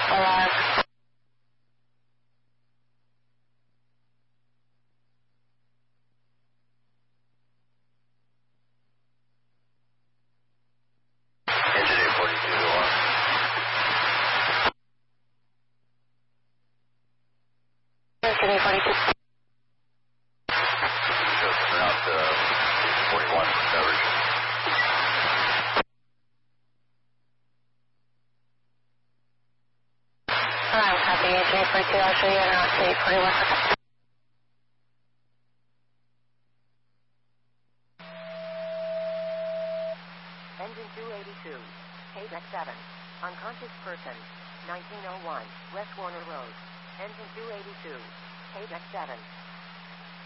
alive. Engine 842 alarm. Engine 842. Shows around 41 coverage. Alright, copy. Engine 842. I'll show you an out to 841. Engine 282, Deck 7, unconscious person, 1901, West Warner Road. Engine 282, Deck 7.